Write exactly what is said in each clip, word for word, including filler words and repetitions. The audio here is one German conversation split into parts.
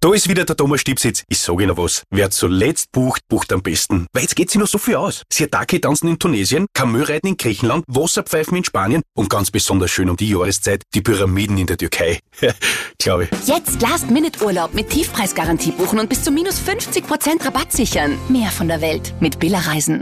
Da ist wieder der Thomas Stipsitz. Ich sage Ihnen was. Wer zuletzt bucht, bucht am besten. Weil jetzt geht sich noch so viel aus. Sirtaki tanzen in Tunesien, Kamelreiten in Griechenland, Wasserpfeifen in Spanien und ganz besonders schön um die Jahreszeit die Pyramiden in der Türkei. Glaube ich. Jetzt Last-Minute-Urlaub mit Tiefpreisgarantie buchen und bis zu minus fünfzig Prozent Rabatt sichern. Mehr von der Welt mit Billa Reisen.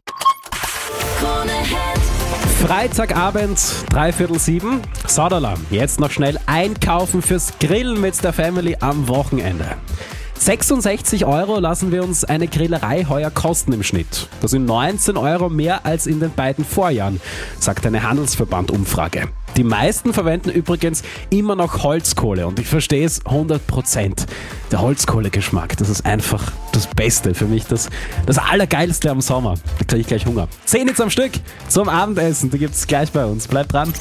Freitagabend, dreiviertel sieben. Sodala, jetzt noch schnell einkaufen fürs Grillen mit der Family am Wochenende. sechsundsechzig Euro lassen wir uns eine Grillerei heuer kosten im Schnitt. Das sind neunzehn Euro mehr als in den beiden Vorjahren, sagt eine Handelsverband-Umfrage. Die meisten verwenden übrigens immer noch Holzkohle und ich verstehe es hundert Prozent. Der Holzkohlegeschmack, das ist einfach das Beste für mich, das, das Allergeilste am Sommer. Da kriege ich gleich Hunger. Zehn jetzt am Stück zum Abendessen, die gibt es gleich bei uns. Bleibt dran.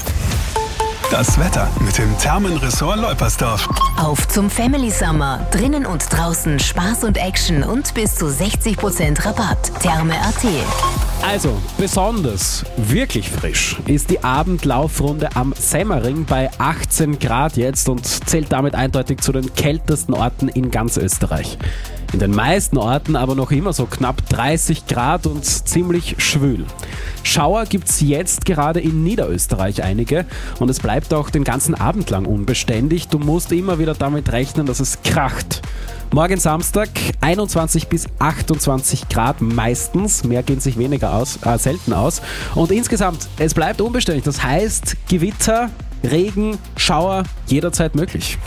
Das Wetter mit dem Thermenressort Leupersdorf. Auf zum Family Summer. Drinnen und draußen Spaß und Action und bis zu sechzig Prozent Rabatt. Therme Punkt at. Also, besonders, wirklich frisch ist die Abendlaufrunde am Semmering bei achtzehn Grad jetzt und zählt damit eindeutig zu den kältesten Orten in ganz Österreich. In den meisten Orten aber noch immer so knapp dreißig Grad und ziemlich schwül. Schauer gibt's jetzt gerade in Niederösterreich einige und es bleibt auch den ganzen Abend lang unbeständig. Du musst immer wieder damit rechnen, dass es kracht. Morgen Samstag einundzwanzig bis achtundzwanzig Grad meistens, mehr gehen sich weniger aus, äh, selten aus. Und insgesamt, es bleibt unbeständig, das heißt Gewitter, Regen, Schauer jederzeit möglich.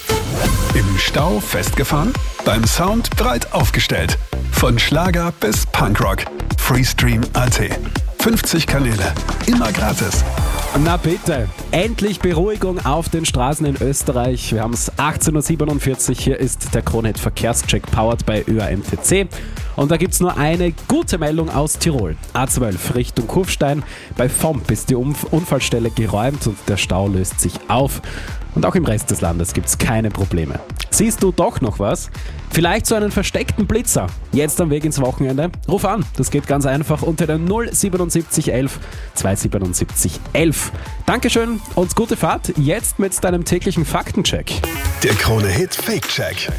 Im Stau festgefahren? Beim Sound breit aufgestellt. Von Schlager bis Punkrock. Freestream Punkt at. fünfzig Kanäle. Immer gratis. Na bitte, endlich Beruhigung auf den Straßen in Österreich. Wir haben es achtzehn Uhr siebenundvierzig. Hier ist der Kronehit Verkehrscheck powered bei Ö A M T C. Und da gibt es nur eine gute Meldung aus Tirol. A zwölf Richtung Kufstein. Bei Vomp ist die Unfallstelle geräumt und der Stau löst sich auf. Und auch im Rest des Landes gibt es keine Probleme. Siehst du doch noch was? Vielleicht so einen versteckten Blitzer. Jetzt am Weg ins Wochenende? Ruf an. Das geht ganz einfach unter der null siebenundsiebzig elf zweihundertsiebenundsiebzig elf. Dankeschön und gute Fahrt. Jetzt mit deinem täglichen Faktencheck. Der Krone-Hit Fake-Check.